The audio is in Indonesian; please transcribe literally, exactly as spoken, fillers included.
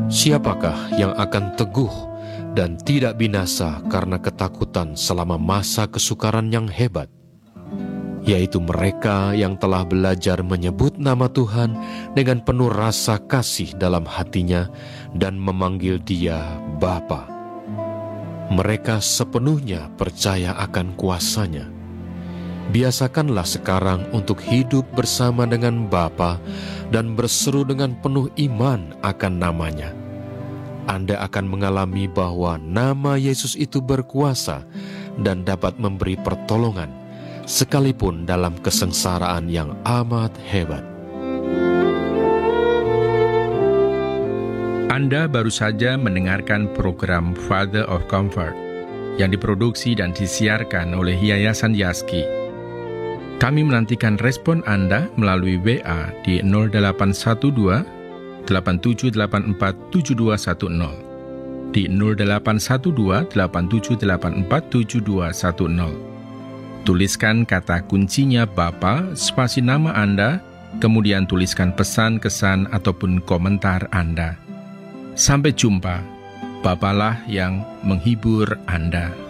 Siapakah yang akan teguh dan tidak binasa karena ketakutan selama masa kesukaran yang hebat? Yaitu mereka yang telah belajar menyebut nama Tuhan dengan penuh rasa kasih dalam hatinya dan memanggil Dia Bapa. Mereka sepenuhnya percaya akan kuasa-Nya. Biasakanlah sekarang untuk hidup bersama dengan Bapa dan berseru dengan penuh iman akan nama-Nya. Anda akan mengalami bahwa nama Yesus itu berkuasa dan dapat memberi pertolongan, sekalipun dalam kesengsaraan yang amat hebat. Anda baru saja mendengarkan program Father of Comfort yang diproduksi dan disiarkan oleh Yayasan Yaski. Kami menantikan respon Anda melalui W A di nol delapan satu dua delapan tujuh delapan empat tujuh dua satu nol, di nol delapan satu dua delapan tujuh delapan empat tujuh dua satu nol. Tuliskan kata kuncinya Bapa, spasi nama Anda, kemudian tuliskan pesan, kesan, ataupun komentar Anda. Sampai jumpa, Bapalah yang menghibur Anda.